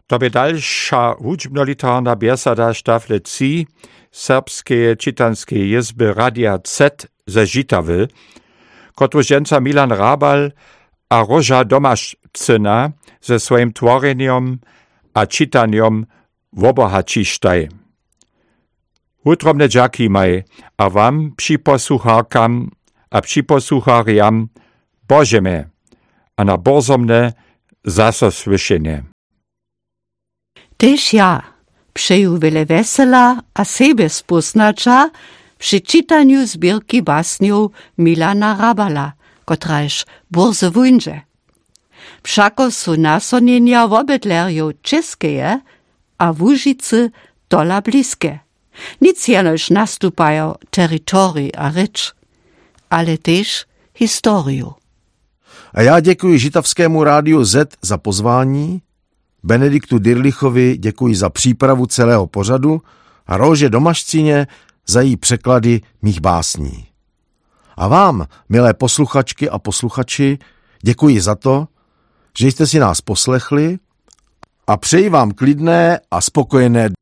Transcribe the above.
To by dalsza hudźbno-literarna biesada Stafle 3 Serbskeje czytanskiej izby Radia Z ze Žitawy, kotruž jenca Milan Rabal a Róža Domašcyna ze swoim tworeniom a czytaniom wobohačištaj. Utromne dżakimaj, a wam připosłucharkam a připosłuchariam Božeme, a na borzomne zaso słyšenie. Tež ja přeju wiele wesela a sebe spoznacza przy czytaniu zbierki basniów Milana Rabala, kotraž burze wunže. Všako su nasonjenja wobydlerjów czeskeje, a Łužicy dola bliskie. Nic jenož nastupają teritorii a řeč, ale tež historiu. A já děkuji Žitavskému rádiu Z za pozvání, Benediktu Dirlichovi děkuji za přípravu celého pořadu a Róže Domašcině za její překlady mých básní. A vám, milé posluchačky a posluchači, děkuji za to, že jste si nás poslechli a přeji vám klidné a spokojené